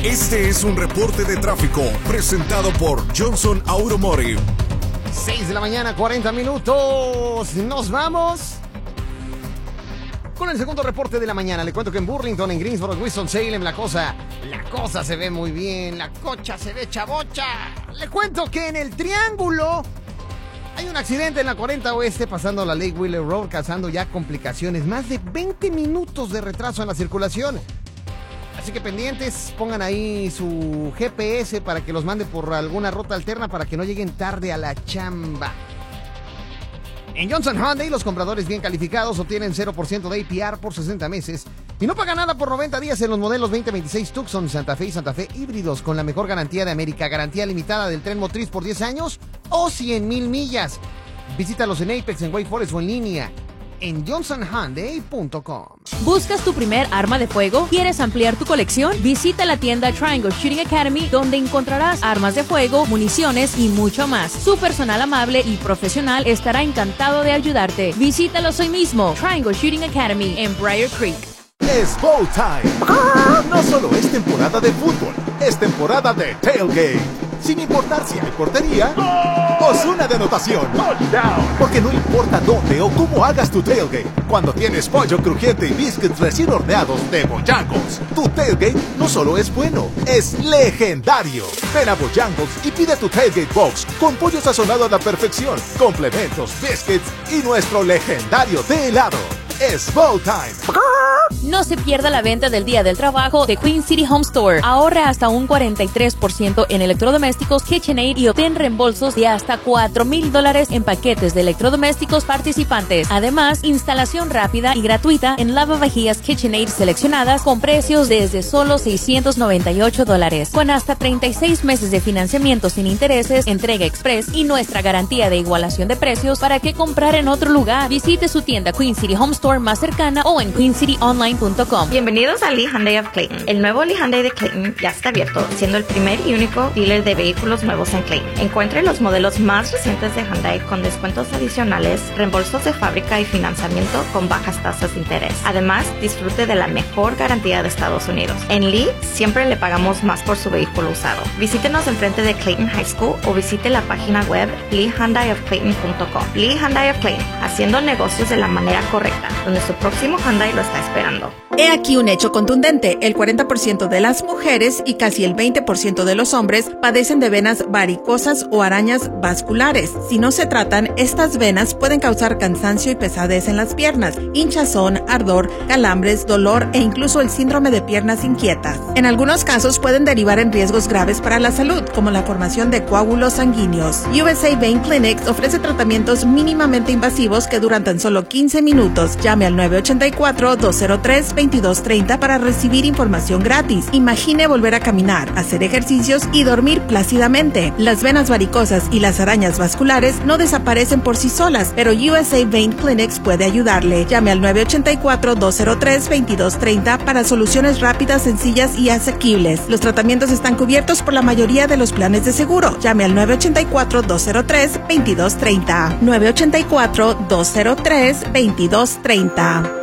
Este es un reporte de tráfico presentado por Johnson Automotive. 6 de la mañana, 40 minutos. Nos vamos con el segundo reporte de la mañana. Le cuento que en Burlington, en Greensboro, Winston-Salem, la cosa se ve muy bien. La cocha se ve chavocha. Le cuento que en el Triángulo hay un accidente en la 40 Oeste pasando la Lake Wheeler Road, causando ya complicaciones. Más de 20 minutos de retraso en la circulación. Así que pendientes, pongan ahí su GPS para que los mande por alguna ruta alterna para que no lleguen tarde a la chamba. En Johnson Hyundai, los compradores bien calificados obtienen 0% de APR por 60 meses y no pagan nada por 90 días en los modelos 2026 Tucson, Santa Fe y Santa Fe híbridos con la mejor garantía de América, garantía limitada del tren motriz por 10 años o 100,000 millas. Visítalos en Apex, en Wake Forest o en línea en johnsonhyundai.com. ¿Buscas tu primer arma de fuego? ¿Quieres ampliar tu colección? Visita la tienda Triangle Shooting Academy, donde encontrarás armas de fuego, municiones y mucho más. Su personal amable y profesional estará encantado de ayudarte. Visítalos hoy mismo. Triangle Shooting Academy en Briar Creek. Es Bowl Time. No solo es temporada de fútbol, es temporada de tailgate. Sin importar si hay portería o zona de anotación. Porque no importa dónde o cómo hagas tu tailgate, cuando tienes pollo crujiente y biscuits recién horneados de Bojangles, tu tailgate no solo es bueno, es legendario. Ven a Bojangles y pide tu tailgate box con pollo sazonado a la perfección, complementos, biscuits y nuestro legendario de helado. Es Bowl Time. No se pierda la venta del Día del Trabajo de Queen City Home Store. Ahorra hasta un 43% en electrodomésticos KitchenAid y obtén reembolsos de hasta $4,000 en paquetes de electrodomésticos participantes. Además, instalación rápida y gratuita en lavavajillas KitchenAid seleccionadas con precios desde solo $698. Con hasta 36 meses de financiamiento sin intereses, entrega express y nuestra garantía de igualación de precios. ¿Para qué comprar en otro lugar? Visite su tienda Queen City Home Store más cercana o en queencityonline.com. Bienvenidos a Lee Hyundai of Clayton. El nuevo Lee Hyundai de Clayton ya está abierto, siendo el primer y único dealer de vehículos nuevos en Clayton. Encuentre los modelos más recientes de Hyundai con descuentos adicionales, reembolsos de fábrica y financiamiento con bajas tasas de interés. Además, disfrute de la mejor garantía de Estados Unidos. En Lee, siempre le pagamos más por su vehículo usado. Visítenos enfrente de Clayton High School o visite la página web leehyundaiofclayton.com. Lee Hyundai of Clayton, haciendo negocios de la manera correcta, donde su próximo Hyundai lo está esperando. He aquí un hecho contundente. El 40% de las mujeres y casi el 20% de los hombres padecen de venas varicosas o arañas vasculares. Si no se tratan, estas venas pueden causar cansancio y pesadez en las piernas, hinchazón, ardor, calambres, dolor e incluso el síndrome de piernas inquietas. En algunos casos pueden derivar en riesgos graves para la salud, como la formación de coágulos sanguíneos. USA Vein Clinics ofrece tratamientos mínimamente invasivos que duran tan solo 15 minutos. Llame al 984-203-2230 para recibir información gratis. Imagine volver a caminar, hacer ejercicios y dormir plácidamente. Las venas varicosas y las arañas vasculares no desaparecen por sí solas, pero USA Vein Clinics puede ayudarle. Llame al 984-203-2230 para soluciones rápidas, sencillas y asequibles. Los tratamientos están cubiertos por la mayoría de los planes de seguro. Llame al 984-203-2230. 984-203-2230.